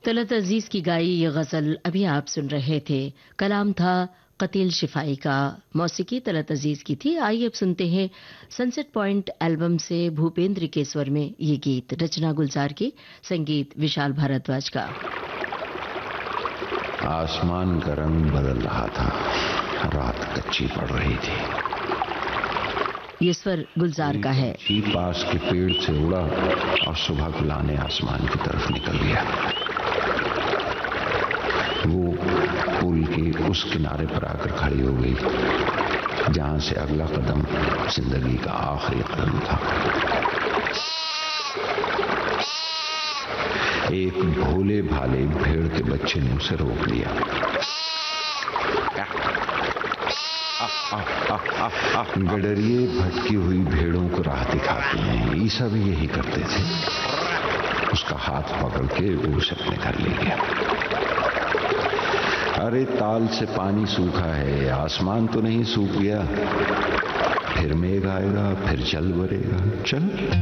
तलत अजीज की गाई ये गजल अभी आप सुन रहे थे। कलाम था कतील शिफाई का, मौसीकी तलत अजीज की थी। आइए अब सुनते हैं सनसेट पॉइंट एल्बम से भूपेंद्र के स्वर में ये गीत, रचना गुलजार की, संगीत विशाल भारद्वाज का। आसमान का रंग बदल रहा था, रात कच्ची पड़ रही थी। ये स्वर गुलजार का है। पास के पेड़ से उड़ा और सुबह गुलाने आसमान की तरफ निकल गया। वो पुल के उस किनारे पर आकर खड़ी हो गई जहां से अगला कदम जिंदगी का आखिरी कदम था। एक भोले भाले भेड़ के बच्चे ने उसे रोक लिया। गडरिए भटकी हुई भेड़ों को राह दिखाते हैं, ईसा भी यही करते थे। उसका हाथ पकड़ के वो उसे अपने घर ले गया। अरे ताल से पानी सूखा है, आसमान तो नहीं सूख गया। फिर मेघ आएगा, फिर जल भरेगा। चल।